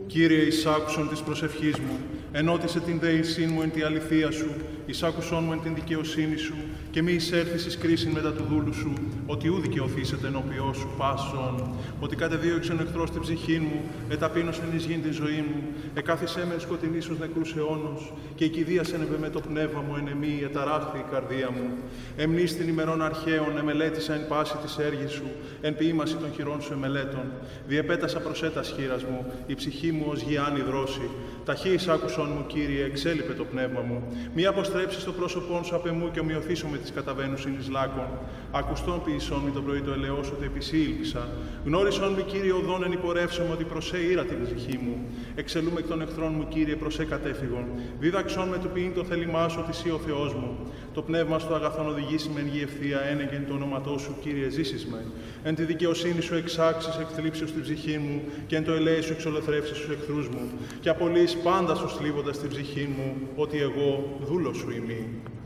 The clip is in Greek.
Κύριε, εισάκουσον της προσευχής μου, ενώτισε την δεησήν μου εν τη αληθεία σου, εισάκουσον μου εν την δικαιοσύνη σου, και μη εισέρθεις εις κρίσιν μετά του δούλου σου, ότι ού δικαιωθήσετε ενώπιό σου πάσον, ότι κατεδίωξεν ο εχθρός την ψυχή μου, εταπείνωσεν εις γήν την ζωή μου, εκάθισέ με σκοτεινής ως νεκρούς αιώνος, και εκηδίασεν επ' με το πνεύμα μου εν εμή, εταράχθη η καρδία μου. Εμνείς την ημερών αρχαίων, εμελέτησα εν πάση της έργης σου, εν ποίημαση των χειρών σου εμελέτων. Διεπέτασα προσέτας χείρας μου, η ψυχή μου ως γιάννη δρόση. Ταχύ εισάκουσον μου, Κύριε, εξέλιπε το πνεύμα μου. Μη αποστρέψεις το πρόσωπόν σου απ' εμού και ομοιωθήσω με τις καταβαίνουσιν εις λάκων. Ακουστόν ποιησόν μη το πρωί το ελαιός, ότι επισή ήλπισα. Γνώρισον μη, Κύριε, οδόν εν υπορεύσομαι, ότι προσέ ήρα την ψυχή μου. Εξελούμε εκ των εχθρών μου, Κύριε, προσέ κατέφυγον. Δίδαξον με του ποιήν το θέλημά σου, ότι σύ ο Θεός μου. Το πνεύμα στο αγαθόν οδηγήσει με εν γη ευθεία, ένεγγεν το όνοματό σου, Κύριε, ζήσεις με. Εν τη δικαιοσύνη σου εξάξεις εκ θλίψεως την ψυχή μου, και εν το ελέη σου εξολοθρεύσεις τους εχθρούς μου, και απολύεις πάντα σου θλίβοντας την ψυχή μου, ότι εγώ δούλος σου ημί.